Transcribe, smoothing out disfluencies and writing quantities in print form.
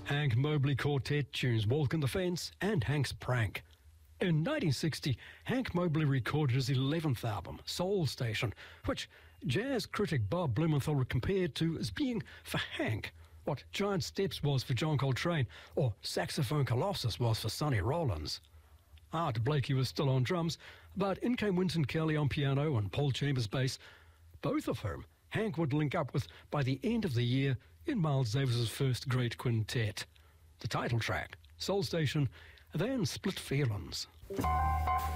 Hank Mobley Quartet tunes Walk on the Fence and Hank's Prank. In 1960, Hank Mobley recorded his 11th album, Soul Station, which jazz critic Bob Blumenthal compared to as being, for Hank, what Giant Steps was for John Coltrane or Saxophone Colossus was for Sonny Rollins. Art Blakey was still on drums, but in came Wynton Kelly on piano and Paul Chambers bass, both of whom Hank would link up with by the end of the year in Miles Davis's first great quintet. The title track, Soul Station, then Split Feelings.